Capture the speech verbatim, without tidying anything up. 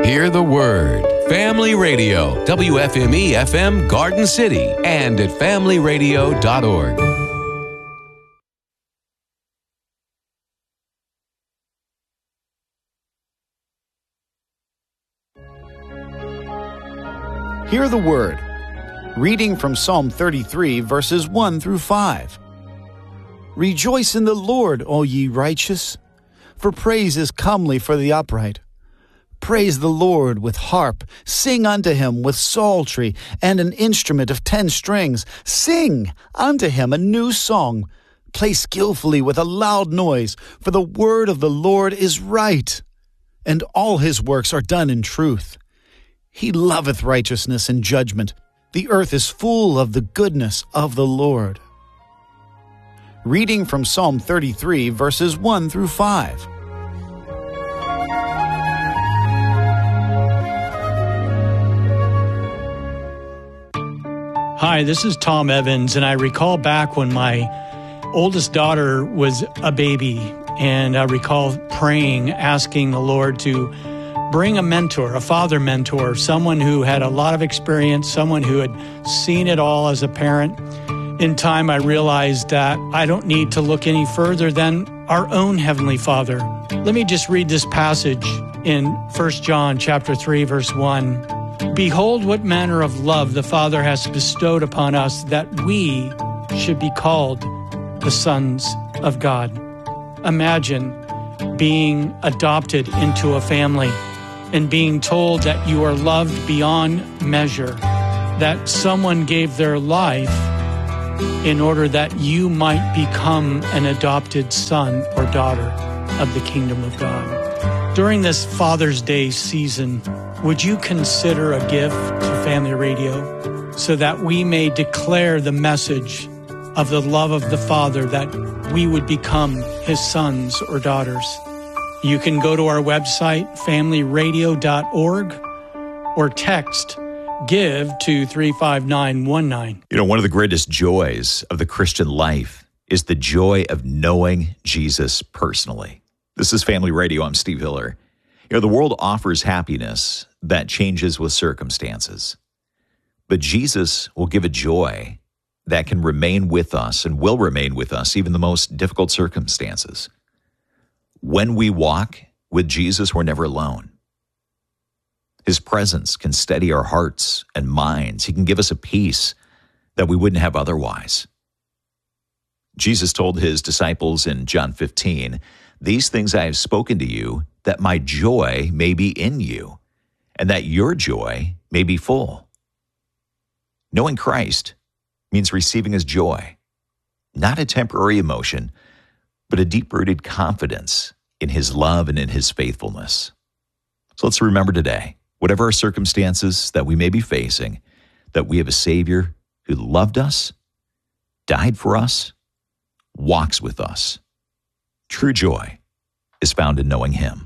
Hear the Word. Family Radio, W F M E F M Garden City, and at family radio dot org. Hear the Word. Reading from Psalm thirty-three, verses one through five. Rejoice in the Lord, all ye righteous, for praise is comely for the upright. Praise the Lord with harp, sing unto him with psaltery and an instrument of ten strings. Sing unto him a new song. Play skillfully with a loud noise, for the word of the Lord is right, and all his works are done in truth. He loveth righteousness and judgment. The earth is full of the goodness of the Lord. Reading from Psalm thirty-three, verses one through five. Hi, this is Tom Evans, and I recall back when my oldest daughter was a baby, and I recall praying, asking the Lord to bring a mentor, a father mentor, someone who had a lot of experience, someone who had seen it all as a parent. In time, I realized that I don't need to look any further than our own Heavenly Father. Let me just read this passage in First John chapter three, verse one. Behold, what manner of love the Father has bestowed upon us, that we should be called the sons of God. Imagine being adopted into a family and being told that you are loved beyond measure, that someone gave their life in order that you might become an adopted son or daughter of the kingdom of God. During this Father's Day season, would you consider a gift to Family Radio so that we may declare the message of the love of the Father, that we would become his sons or daughters? You can go to our website, family radio dot org, or text GIVE to three five nine one nine. You know, one of the greatest joys of the Christian life is the joy of knowing Jesus personally. This is Family Radio. I'm Steve Hiller. You know, the world offers happiness that changes with circumstances, but Jesus will give a joy that can remain with us and will remain with us even the most difficult circumstances. When we walk with Jesus, we're never alone. His presence can steady our hearts and minds. He can give us a peace that we wouldn't have otherwise. Jesus told his disciples in John fifteen, "These things I have spoken to you, that my joy may be in you, and that your joy may be full." Knowing Christ means receiving his joy, not a temporary emotion, but a deep-rooted confidence in his love and in his faithfulness. So let's remember today, whatever our circumstances that we may be facing, that we have a Savior who loved us, died for us, walks with us. True joy is found in knowing him.